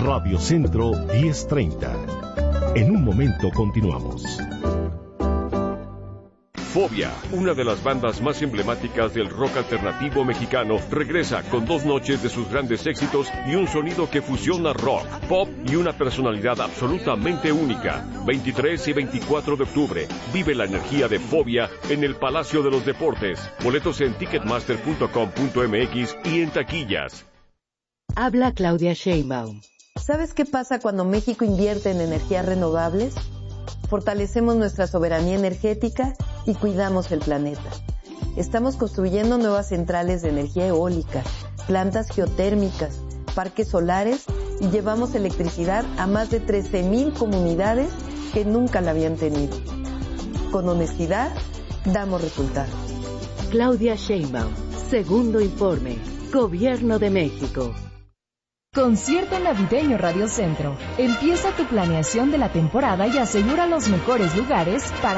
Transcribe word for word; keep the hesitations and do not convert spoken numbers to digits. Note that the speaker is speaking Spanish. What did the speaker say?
Radio Centro diez treinta. En un momento continuamos. Fobia, una de las bandas más emblemáticas del rock alternativo mexicano, regresa con dos noches de sus grandes éxitos y un sonido que fusiona rock, pop y una personalidad absolutamente única. veintitrés y veinticuatro de octubre, vive la energía de Fobia en el Palacio de los Deportes. Boletos en ticketmaster punto com punto m x y en taquillas. Habla Claudia Sheinbaum. ¿Sabes qué pasa cuando México invierte en energías renovables? Fortalecemos nuestra soberanía energética y cuidamos el planeta. Estamos construyendo nuevas centrales de energía eólica, plantas geotérmicas, parques solares y llevamos electricidad a más de trece mil comunidades que nunca la habían tenido. Con honestidad, damos resultados. Claudia Sheinbaum, segundo informe, Gobierno de México. Concierto navideño Radio Centro. Empieza tu planeación de la temporada y asegura los mejores lugares para